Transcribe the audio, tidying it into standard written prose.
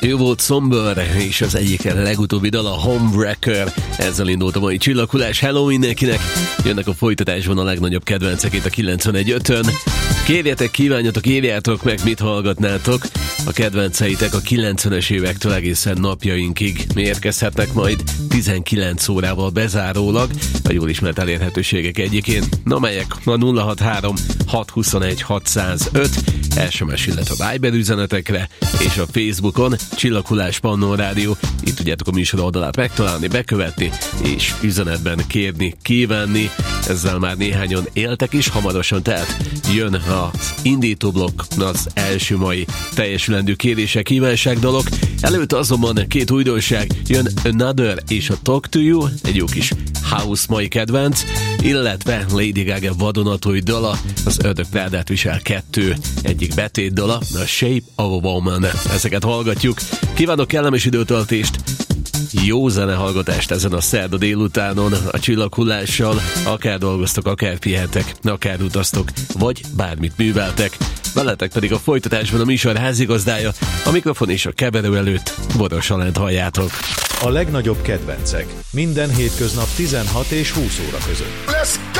Ő volt Somber, és az egyik legutóbbi dal a Homewrecker. Ezzel indult a mai csillaghullás. Hello mindenkinek! Jönnek a folytatásban a legnagyobb kedvencekét a 91.5-ön. Kérjetek, kívánjatok, írjátok meg, mit hallgatnátok. A kedvenceitek a 90-es évektől egészen napjainkig érkezhetnek majd 19 órával bezárólag a jól ismert elérhetőségek egyikén. Na melyek? A 063 621 605 SMS, illetve Viber üzenetekre, és a Facebookon Csillaghullás Pannon Rádió. Itt tudjátok a műsor oldalát megtalálni, bekövetni, és üzenetben kérni, kívánni. Ezzel már néhányan éltek is, hamarosan tehát jön az indítóblokk, az első mai teljesülendő kérések, kívánság dalok. Előtt azonban két újdonság, jön Another és a Talk to You, egy jó kis house mai kedvenc, illetve Lady Gaga vadonatúj dala, az Ördög Prádát visel 2, egyik betét dala, a Shape of a Woman. Ezeket hallgatjuk. Kívánok kellemes időtöltést, jó zenehallgatást ezen a szerda délutánon a Csillaghullással, akár dolgoztok, akár pihentek, akár utaztok, vagy bármit műveltek. Veletek pedig a folytatásban a műsor házigazdája, a mikrofon és a keverő előtt Boros Alánt halljátok. A legnagyobb kedvencek minden hétköznap 16 és 20 óra között. Let's go!